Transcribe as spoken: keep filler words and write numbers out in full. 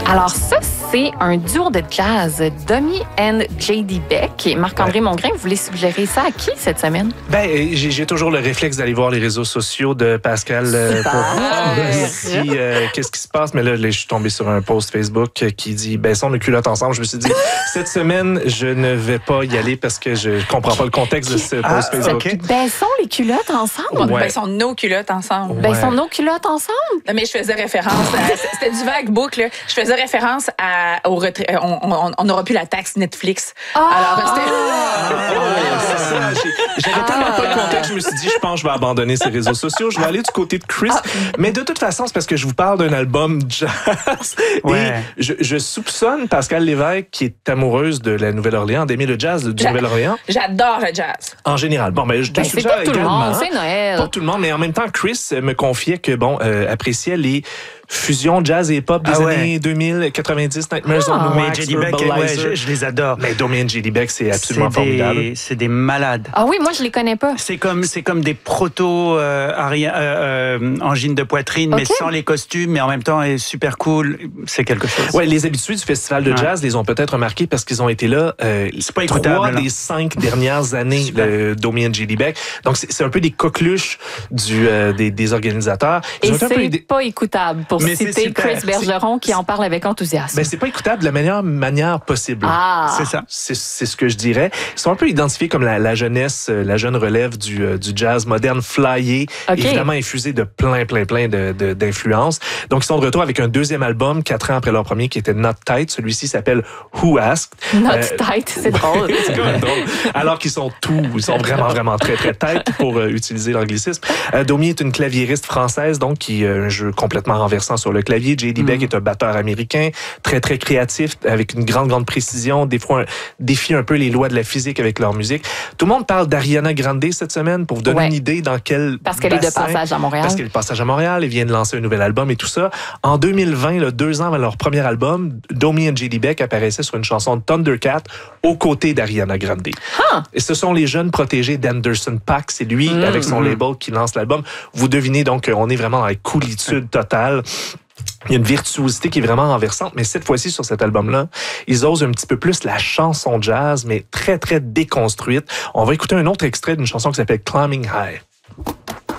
Alors ça, c'est un duo de jazz, Domi and J D Beck. Et Marc-André ouais. Mongrain, vous voulez suggérer ça à qui cette semaine? Ben, j'ai, j'ai toujours le réflexe d'aller voir les réseaux sociaux de Pascal euh, pour voir si, euh, qu'est-ce qui se passe. Mais là, là, je suis tombé sur un post Facebook qui dit « Baissons nos culottes ensemble ». Je me suis dit, cette semaine, je ne vais pas y aller parce que je ne comprends pas le contexte de ce post ah, Facebook. Okay. Baissons les culottes ensemble? Ouais. Baissons nos culottes ensemble. Ouais. Baissons nos culottes ensemble? Non, mais je faisais référence, à, c'était du vague book, là. Je faisais référence à, au retrait. On n'aura plus la taxe Netflix. Oh! Alors, c'était... Ah, ouais, c'est ça. J'avais ah. tellement pas de contexte, je me suis dit, je pense que je vais abandonner ces réseaux sociaux. Je vais aller du côté de Chris. Ah. Mais de toute façon, c'est parce que je vous parle d'un album jazz. Ouais. Et je, je soupçonne Pascal Lévesque, qui est amoureuse de la Nouvelle-Orléans, d'aimer le jazz du J'a, Nouvelle-Orléans. J'adore le jazz. En général. Bon, mais je te ben, suggère c'est pas tout également. Le monde, c'est Noël. Pas tout le monde, mais en même temps, Chris me confiait que, bon, euh, appréciait les fusion jazz et hip-hop des ah ouais. années deux mille, quatre-vingt-dix, Nightmares ah, on Wax, J D Beck, ouais, je, je les adore. Mais Domi and J D Beck, c'est absolument c'est formidable. Des, c'est des malades. Ah oui, moi, je les connais pas. C'est comme, c'est comme des proto euh, aria, euh, euh, angines de poitrine, okay. mais sans les costumes, mais en même temps, est super cool. C'est quelque chose. Ouais, les habitués du Festival de jazz ouais. les ont peut-être remarqués parce qu'ils ont été là euh, c'est pas trois des cinq dernières années, le Domi and J D Beck. Donc, c'est, c'est un peu des coqueluches du, euh, des, des organisateurs. Ils et c'est un peu des... pas écoutable pour mais citer Chris Bergeron qui en parle avec enthousiasme. Ben, c'est pas écoutable de la meilleure manière possible. Ah. C'est ça. C'est, c'est ce que je dirais. Ils sont un peu identifiés comme la, la jeunesse, la jeune relève du, euh, du jazz moderne flyé, okay. évidemment infusé de plein, plein, plein de, de, d'influences. Donc, ils sont de retour avec un deuxième album, quatre ans après leur premier, qui était Not Tight. Celui-ci s'appelle Who Asked. Not euh, Tight, c'est drôle. C'est quand même drôle. Alors qu'ils sont tous, ils sont vraiment, vraiment très, très tight pour euh, utiliser l'anglicisme. Euh, Domi est une claviériste française, donc, qui a un jeu complètement renversant sur le clavier. J D Beck mm. est un batteur américain, très, très créatif, avec une grande, grande précision, des fois un, défie un peu les lois de la physique avec leur musique. Tout le monde parle d'Ariana Grande cette semaine, pour vous donner ouais. une idée dans quel Parce qu'elle bassin, est de passage à Montréal. Parce qu'elle est de passage à Montréal, elle vient de lancer un nouvel album et tout ça. En deux mille vingt, là, deux ans avant leur premier album, Domi and J D Beck apparaissait sur une chanson de Thundercat aux côtés d'Ariana Grande. Huh. Et ce sont les jeunes protégés d'Anderson .Paak. C'est lui, mm. avec son mm. label, qui lance l'album. Vous devinez donc qu'on est vraiment dans la coolitude totale. Il y a une virtuosité qui est vraiment renversante, mais cette fois-ci, sur cet album-là, ils osent un petit peu plus la chanson jazz, mais très, très déconstruite. On va écouter un autre extrait d'une chanson qui s'appelle Climbing High.